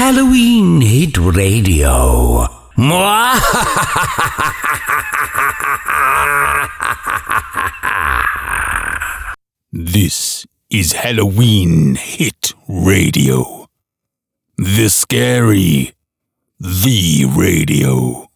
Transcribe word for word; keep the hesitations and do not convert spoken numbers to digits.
Halloween Hit Radio. This is Halloween Hit Radio. The scary, the radio.